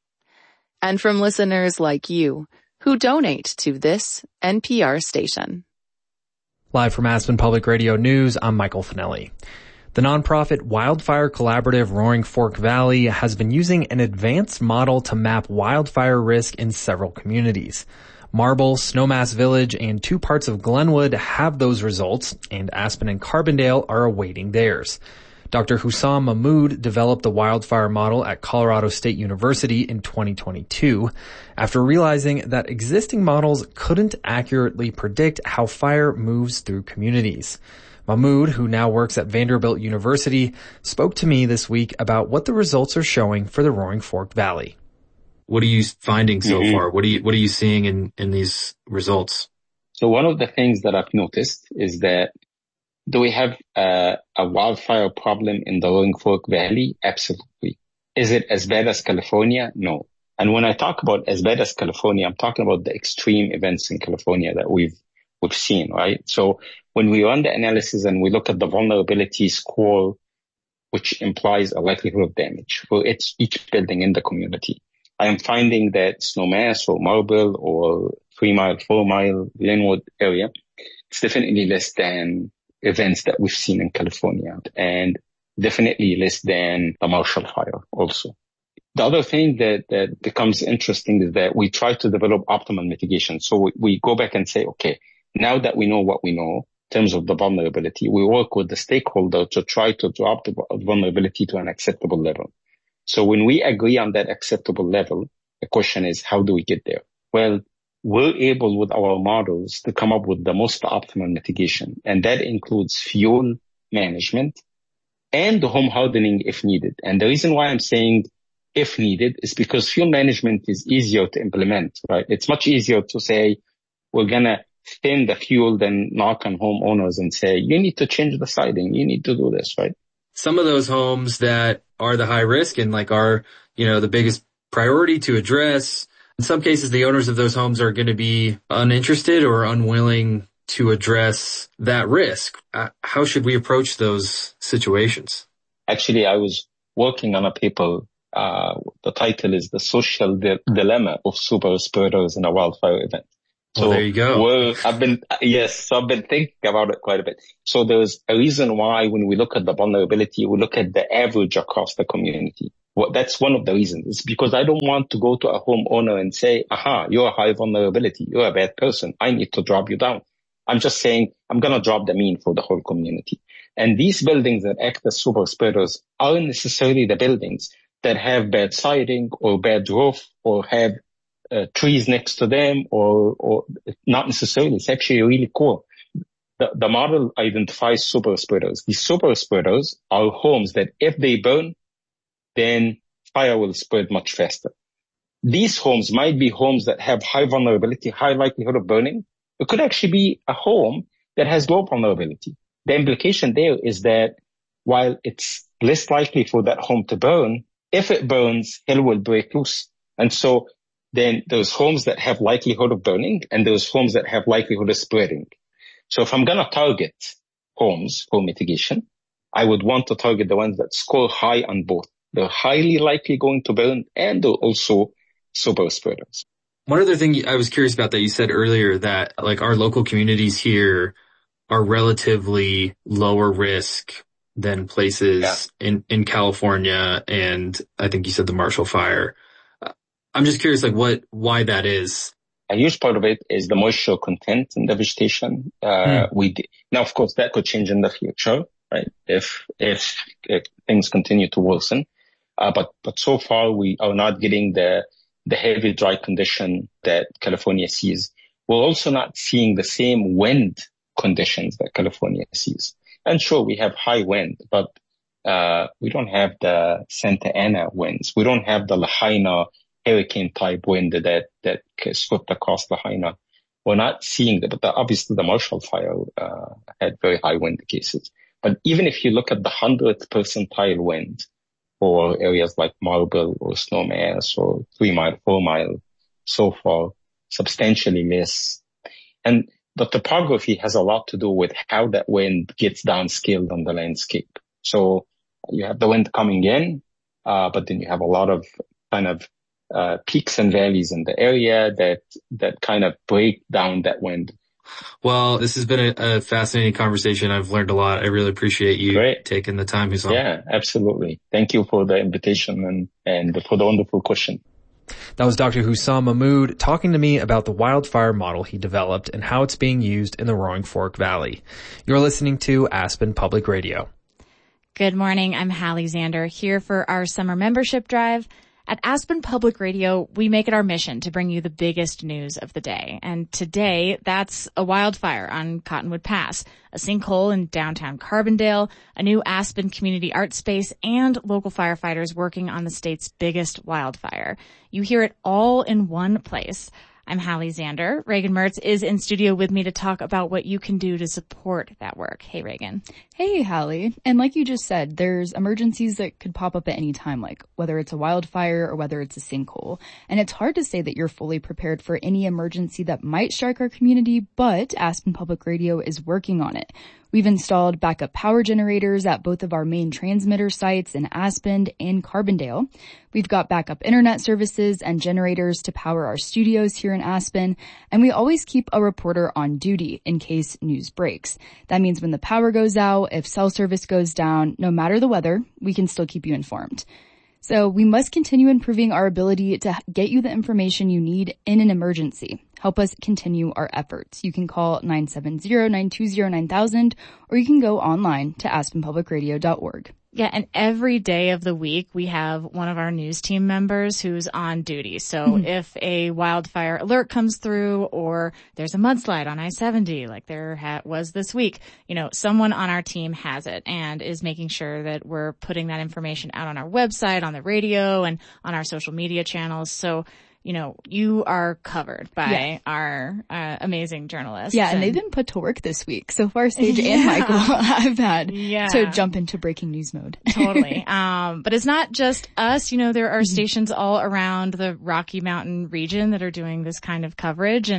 And from listeners like you, who donate to this N P R station. Live from Aspen Public Radio News, I'm Michael Finelli. The nonprofit Wildfire Collaborative Roaring Fork Valley has been using an advanced model to map wildfire risk in several communities. Marble, Snowmass Village, and two parts of Glenwood have those results, and Aspen and Carbondale are awaiting theirs. Doctor Hussam Mahmood developed the wildfire model at Colorado State University in twenty twenty-two after realizing that existing models couldn't accurately predict how fire moves through communities. Mahmood, who now works at Vanderbilt University, spoke to me this week about what the results are showing for the Roaring Fork Valley. What are you finding so Mm-hmm. far? What are you, what are you seeing in, in these results? So one of the things that I've noticed is that do we have uh, a wildfire problem in the Roaring Fork Valley? Absolutely. Is it as bad as California? No. And when I talk about as bad as California, I'm talking about the extreme events in California that we've we've seen, right? So when we run the analysis and we look at the vulnerability score, which implies a likelihood of damage for each, each building in the community, I am finding that Snowmass or Marble or Three Mile, Four Mile, Glenwood area, it's definitely less than events that we've seen in California, and definitely less than the Marshall Fire also. The other thing that, that becomes interesting is that we try to develop optimal mitigation. So we, we go back and say, okay, now that we know what we know in terms of the vulnerability, we work with the stakeholder to try to drop the vulnerability to an acceptable level. So when we agree on that acceptable level, the question is, how do we get there? Well, we're able with our models to come up with the most optimal mitigation. And that includes fuel management and the home hardening if needed. And the reason why I'm saying if needed is because fuel management is easier to implement, right? It's much easier to say, we're going to thin the fuel than knock on homeowners and say, you need to change the siding. You need to do this, right? Some of those homes that are the high risk and like are, you know, the biggest priority to address, in some cases, the owners of those homes are going to be uninterested or unwilling to address that risk? Uh, how should we approach those situations? Actually, I was working on a paper. Uh, the title is The Social Di- Dilemma of Super Spreaders in a Wildfire Event. So well, there you go. Well, I've been, yes, so I've been thinking about it quite a bit. So there's a reason why when we look at the vulnerability, we look at the average across the community. Well, that's one of the reasons. It's because I don't want to go to a homeowner and say, aha, you're a high vulnerability. You're a bad person. I need to drop you down. I'm just saying I'm going to drop the mean for the whole community. And these buildings that act as super spreaders aren't necessarily the buildings that have bad siding or bad roof or have uh, trees next to them or, or not necessarily. It's actually really cool. The, the model identifies super spreaders. These super spreaders are homes that if they burn, then fire will spread much faster. These homes might be homes that have high vulnerability, high likelihood of burning. It could actually be a home that has low vulnerability. The implication there is that while it's less likely for that home to burn, if it burns, hell will break loose. And so then there's homes that have likelihood of burning and there's homes that have likelihood of spreading. So if I'm going to target homes for mitigation, I would want to target the ones that score high on both. They're highly likely going to burn and they're also super spreaders. One other thing I was curious about that you said earlier, that like our local communities here are relatively lower risk than places yeah. in, in California. And I think you said the Marshall Fire. I'm just curious, like what, why that is. A huge part of it is the moisture content in the vegetation. Uh, hmm. we, now, of course, that could change in the future, right? If, if, if things continue to worsen. Uh, but, but so far we are not getting the, the heavy dry condition that California sees. We're also not seeing the same wind conditions that California sees. And sure, we have high wind, but, uh, we don't have the Santa Ana winds. We don't have the Lahaina hurricane type wind that, that swept across Lahaina. We're not seeing that, but the, obviously the Marshall Fire, uh, had very high wind cases. But even if you look at the hundredth percentile wind for areas like Marble or Snowmass or Three Mile, Four Mile, so far, substantially less. And the topography has a lot to do with how that wind gets downscaled on the landscape. So you have the wind coming in, uh, but then you have a lot of kind of, uh, peaks and valleys in the area that, that kind of break down that wind. Well, this has been a, a fascinating conversation. I've learned a lot. I really appreciate you Great. taking the time, Hussam. Yeah, absolutely. Thank you for the invitation and, and for the wonderful question. That was Doctor Hussam Mahmood talking to me about the wildfire model he developed and how it's being used in the Roaring Fork Valley. You're listening to Aspen Public Radio. Good morning. I'm Hallie Zander here for our summer membership drive. At Aspen Public Radio, we make it our mission to bring you the biggest news of the day. And today, that's a wildfire on Cottonwood Pass, a sinkhole in downtown Carbondale, a new Aspen community art space, and local firefighters working on the state's biggest wildfire. You hear it all in one place. I'm Hallie Zander. Reagan Mertz is in studio with me to talk about what you can do to support that work. Hey, Reagan. Hey, Hallie. And like you just said, there's emergencies that could pop up at any time, like whether it's a wildfire or whether it's a sinkhole. And it's hard to say that you're fully prepared for any emergency that might strike our community, but Aspen Public Radio is working on it. We've installed backup power generators at both of our main transmitter sites in Aspen and Carbondale. We've got backup internet services and generators to power our studios here in Aspen. And we always keep a reporter on duty in case news breaks. That means when the power goes out, if cell service goes down, no matter the weather, we can still keep you informed. So we must continue improving our ability to get you the information you need in an emergency. Help us continue our efforts. You can call nine seven zero, nine two zero, nine thousand, or you can go online to aspen public radio dot org. Yeah, and every day of the week we have one of our news team members who's on duty. So mm-hmm. if a wildfire alert comes through or there's a mudslide on I seventy like there ha- was this week, you know, someone on our team has it and is making sure that we're putting that information out on our website, on the radio, and on our social media channels. So you know, you are covered by yeah. our uh, amazing journalists. Yeah, and, and they've been put to work this week. So far, Sage yeah. and Michael have had yeah. to jump into breaking news mode. Totally. Um, but it's not just us. You know, there are mm-hmm. stations all around the Rocky Mountain region that are doing this kind of coverage. And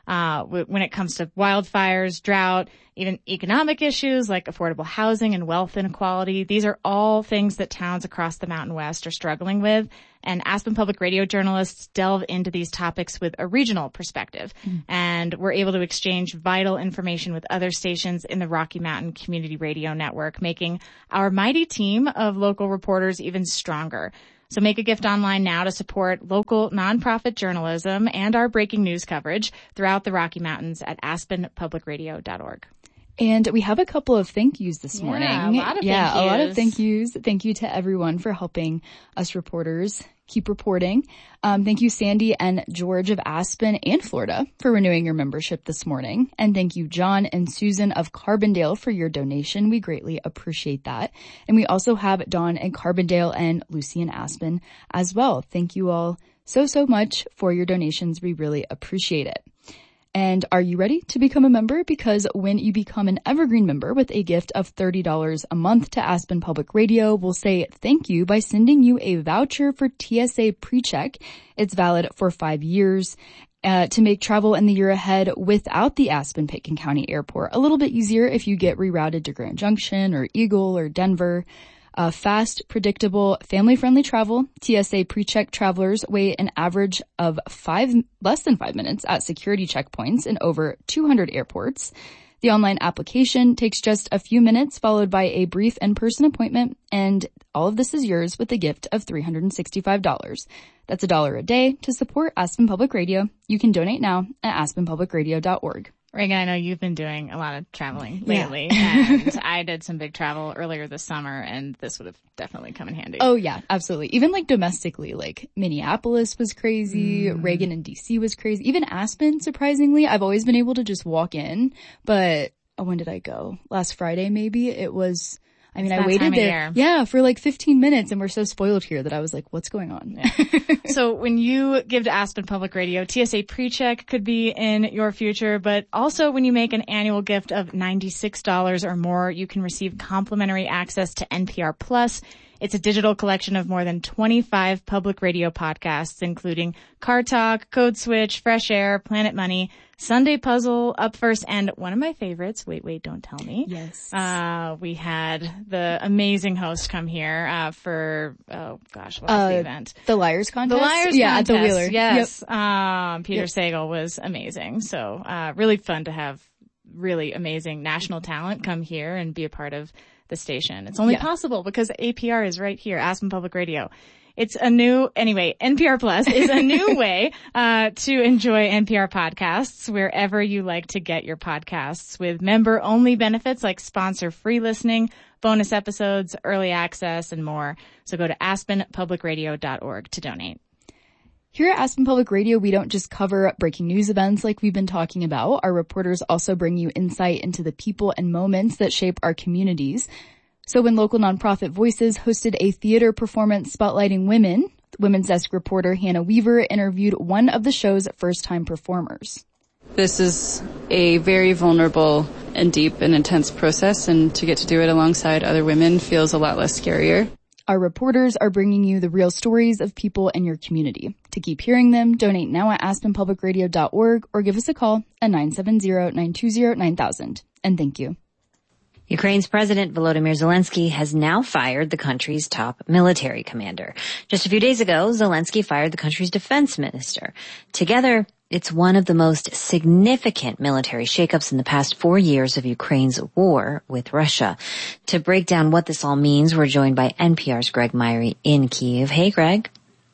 uh, w- when it comes to wildfires, drought, even economic issues like affordable housing and wealth inequality. These are all things that towns across the Mountain West are struggling with. And Aspen Public Radio journalists delve into these topics with a regional perspective. Mm. And we're able to exchange vital information with other stations in the Rocky Mountain Community Radio Network, making our mighty team of local reporters even stronger. So make a gift online now to support local nonprofit journalism and our breaking news coverage throughout the Rocky Mountains at aspen public radio dot org. And we have a couple of thank yous this yeah, morning. A lot of yeah, thank yous. a lot of thank yous. Thank you to everyone for helping us reporters keep reporting. Um, thank you, Sandy and George of Aspen and Florida, for renewing your membership this morning. And thank you, John and Susan of Carbondale, for your donation. We greatly appreciate that. And we also have Dawn in Carbondale and Lucy in Aspen as well. Thank you all so, so much for your donations. We really appreciate it. And are you ready to become a member? Because when you become an Evergreen member with a gift of thirty dollars a month to Aspen Public Radio, we'll say thank you by sending you a voucher for T S A PreCheck. It's valid for five years uh, to make travel in the year ahead without the Aspen-Pitkin County Airport a little bit easier if you get rerouted to Grand Junction or Eagle or Denver. Uh, fast, predictable, family-friendly travel. T S A PreCheck travelers wait an average of five, less than five minutes at security checkpoints in over two hundred airports. The online application takes just a few minutes, followed by a brief in-person appointment, and all of this is yours with a gift of three hundred sixty-five dollars. That's a dollar a day to support Aspen Public Radio. You can donate now at aspen public radio dot org. Reagan, I know you've been doing a lot of traveling lately, yeah. and I did some big travel earlier this summer, and this would have definitely come in handy. Oh, yeah, absolutely. Even like domestically, like Minneapolis was crazy, mm. Reagan and D C was crazy. Even Aspen, surprisingly, I've always been able to just walk in, but oh, when did I go? Last Friday, maybe? It was... I mean, it's I waited there, year. yeah, for like fifteen minutes, and we're so spoiled here that I was like, what's going on? Yeah. So when you give to Aspen Public Radio, T S A PreCheck could be in your future, but also when you make an annual gift of ninety-six dollars or more, you can receive complimentary access to N P R Plus. It's a digital collection of more than twenty-five public radio podcasts, including Car Talk, Code Switch, Fresh Air, Planet Money, Sunday Puzzle, Up First, and one of my favorites, Wait, Wait, Don't Tell Me. Yes. Uh, we had the amazing host come here, uh, for, oh gosh, what was uh, the event? The Liars Contest? The Liars yeah, Contest. at the Wheeler. Yes. Yep. Um, Peter yep. Sagal was amazing. So, uh, really fun to have really amazing national talent come here and be a part of the station. It's only yeah. possible because A P R is right here, Aspen Public Radio. It's a new, anyway, N P R Plus is a new way, uh, to enjoy N P R podcasts wherever you like to get your podcasts, with member only benefits like sponsor free listening, bonus episodes, early access, and more. So go to aspen public radio dot org to donate. Here at Aspen Public Radio, we don't just cover breaking news events like we've been talking about. Our reporters also bring you insight into the people and moments that shape our communities. So when local nonprofit Voices hosted a theater performance spotlighting women, Women's Desk reporter Hannah Weaver interviewed one of the show's first-time performers. This is a very vulnerable and deep and intense process, and to get to do it alongside other women feels a lot less scarier. Our reporters are bringing you the real stories of people in your community. To keep hearing them, donate now at aspen public radio dot org or give us a call at nine seven zero, nine two zero, nine thousand. And thank you. Ukraine's President Volodymyr Zelensky has now fired the country's top military commander. Just a few days ago, Zelensky fired the country's defense minister. Together, it's one of the most significant military shakeups in the past four years of Ukraine's war with Russia. To break down what this all means, we're joined by N P R's Greg Myrie in Kyiv. Hey, Greg.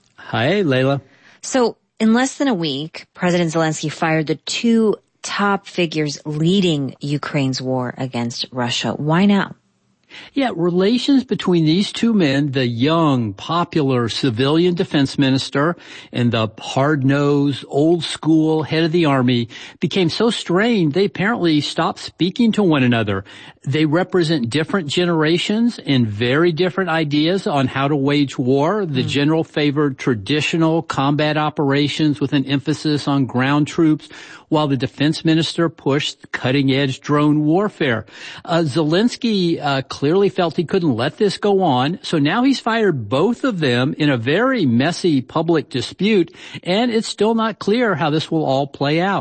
Hi, Layla. So, in less than a week, President Zelensky fired the two top figures leading Ukraine's war against Russia. Why now? Yeah, relations between these two men, the young, popular civilian defense minister and the hard-nosed, old-school head of the army, became so strained they apparently stopped speaking to one another. They represent different generations and very different ideas on how to wage war. The mm. general favored traditional combat operations with an emphasis on ground troops, while the defense minister pushed cutting-edge drone warfare. Uh, Zelensky uh, clearly felt he couldn't let this go on, so now he's fired both of them in a very messy public dispute, and it's still not clear how this will all play out.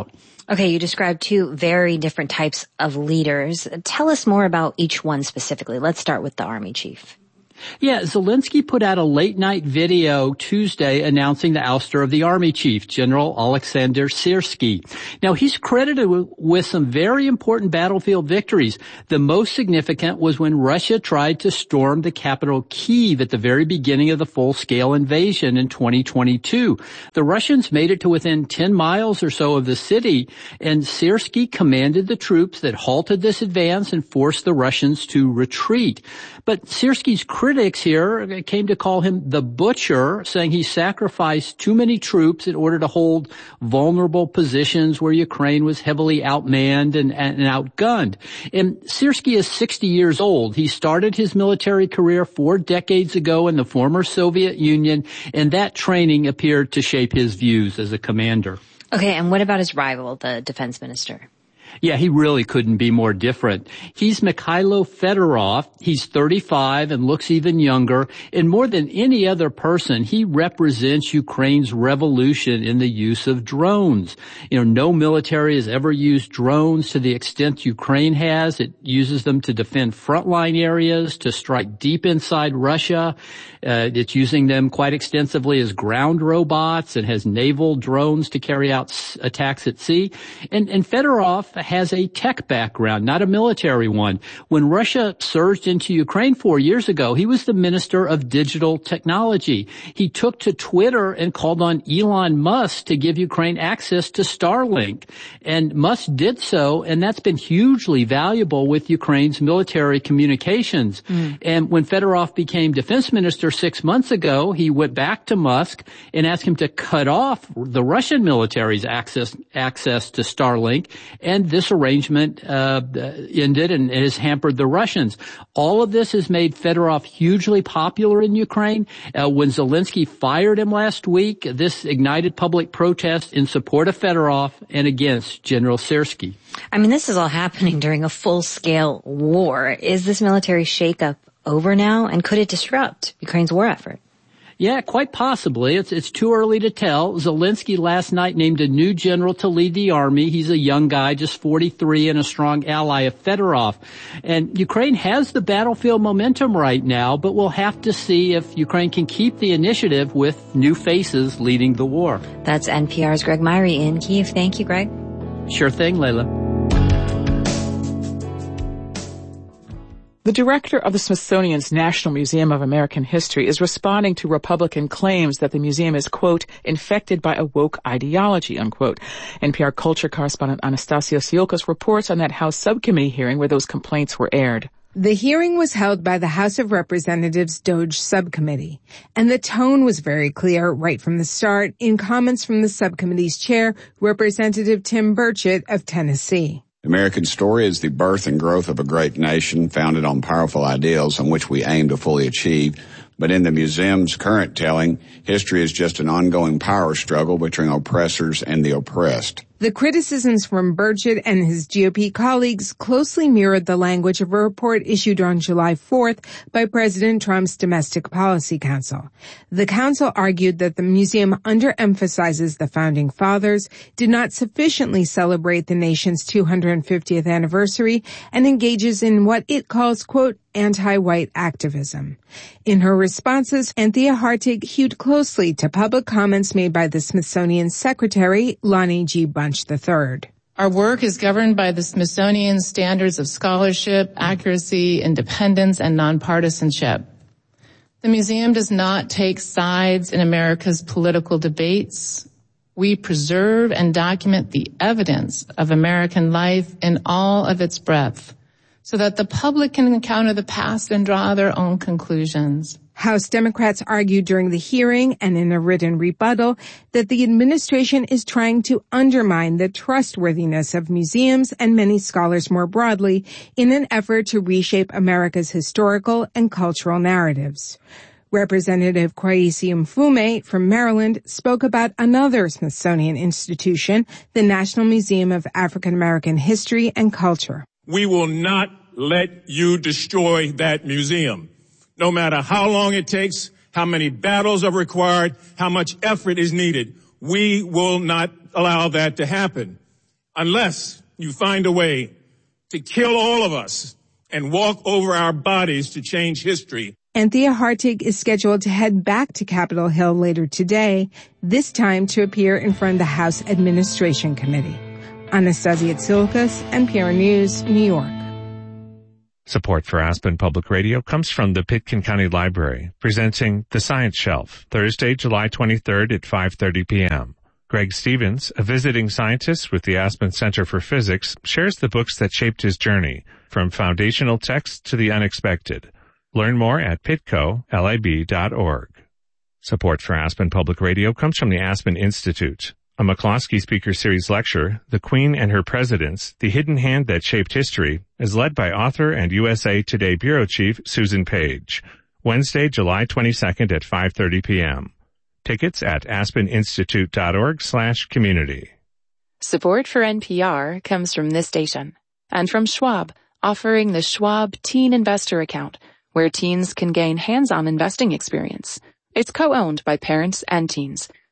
Okay, you described two very different types of leaders. Tell us more about each one specifically. Let's start with the Army chief. Yeah, Zelensky put out a late-night video Tuesday announcing the ouster of the Army chief, General Alexander Syrskyi. Now, he's credited with some very important battlefield victories. The most significant was when Russia tried to storm the capital Kyiv at the very beginning of the full-scale invasion in twenty twenty-two. The Russians made it to within ten miles or so of the city, and Syrskyi commanded the troops that halted this advance and forced the Russians to retreat. But Syrskyi's critics here came to call him the butcher, saying he sacrificed too many troops in order to hold vulnerable positions where Ukraine was heavily outmanned and, and outgunned. And Syrskyi is sixty years old. He started his military career four decades ago in the former Soviet Union, and that training appeared to shape his views as a commander. Okay, and what about his rival, the defense minister? Yeah, he really couldn't be more different. He's Mikhailo Fedorov. He's thirty-five and looks even younger. And more than any other person, he represents Ukraine's revolution in the use of drones. You know, no military has ever used drones to the extent Ukraine has. It uses them to defend frontline areas, to strike deep inside Russia. Uh, it's using them quite extensively as ground robots and has naval drones to carry out s- attacks at sea. And, and Fedorov has a tech background, not a military one. When Russia surged into Ukraine four years ago, he was the Minister of Digital Technology. He took to Twitter and called on Elon Musk to give Ukraine access to Starlink. And Musk did so, and that's been hugely valuable with Ukraine's military communications. Mm. And when Fedorov became defense minister six months ago, he went back to Musk and asked him to cut off the Russian military's access, access to Starlink, and this arrangement uh ended and has hampered the Russians. All of this has made Fedorov hugely popular in Ukraine. Uh, when Zelensky fired him last week, this ignited public protest in support of Fedorov and against General Syrskyi. I mean, this is all happening during a full-scale war. Is this military shakeup over now, and could it disrupt Ukraine's war effort? Yeah, quite possibly. It's it's too early to tell. Zelensky last night named a new general to lead the army. He's a young guy, just forty-three, and a strong ally of Fedorov. And Ukraine has the battlefield momentum right now, but we'll have to see if Ukraine can keep the initiative with new faces leading the war. That's N P R's Greg Myrie in Kyiv. Thank you, Greg. Sure thing, Layla. The director of the Smithsonian's National Museum of American History is responding to Republican claims that the museum is, quote, infected by a woke ideology, unquote. N P R culture correspondent Anastasios Yilkos reports on that House subcommittee hearing where those complaints were aired. The hearing was held by the House of Representatives Doge Subcommittee, and the tone was very clear right from the start in comments from the subcommittee's chair, Representative Tim Burchett of Tennessee. The American story is the birth and growth of a great nation founded on powerful ideals on which we aim to fully achieve. But in the museum's current telling, history is just an ongoing power struggle between oppressors and the oppressed. The criticisms from Burchett and his G O P colleagues closely mirrored the language of a report issued on July fourth by President Trump's Domestic Policy Council. The council argued that the museum underemphasizes the Founding Fathers, did not sufficiently celebrate the nation's two hundred fiftieth anniversary, and engages in what it calls, quote, anti-white activism. In her responses, Anthea Hartig hewed closely to public comments made by the Smithsonian Secretary, Lonnie G. Bunch the third. Our work is governed by the Smithsonian standards of scholarship, accuracy, independence, and nonpartisanship. The museum does not take sides in America's political debates. We preserve and document the evidence of American life in all of its breadth, so that the public can encounter the past and draw their own conclusions. House Democrats argued during the hearing and in a written rebuttal that the administration is trying to undermine the trustworthiness of museums and many scholars more broadly in an effort to reshape America's historical and cultural narratives. Representative Kwesi Mfume from Maryland spoke about another Smithsonian institution, the National Museum of African American History and Culture. We will not let you destroy that museum. No matter how long it takes, how many battles are required, how much effort is needed, we will not allow that to happen. unless you find a way to kill all of us and walk over our bodies to change history. Anthea Hartig is scheduled to head back to Capitol Hill later today, this time to appear in front of the House Administration Committee. Anastasia Tsilkas, N P R News, New York. Support for Aspen Public Radio comes from the Pitkin County Library, presenting The Science Shelf, Thursday, July twenty-third at five thirty p.m. Greg Stevens, a visiting scientist with the Aspen Center for Physics, shares the books that shaped his journey, from foundational texts to the unexpected. Learn more at pitco lib dot org. Support for Aspen Public Radio comes from the Aspen Institute. A McCloskey Speaker Series lecture, The Queen and Her Presidents, The Hidden Hand That Shaped History, is led by author and U S A Today Bureau Chief Susan Page. Wednesday, July twenty-second at five thirty p.m. Tickets at aspeninstitute.org slash community. Support for N P R comes from this station and from Schwab, offering the Schwab Teen Investor Account, where teens can gain hands-on investing experience. It's co-owned by parents and teens.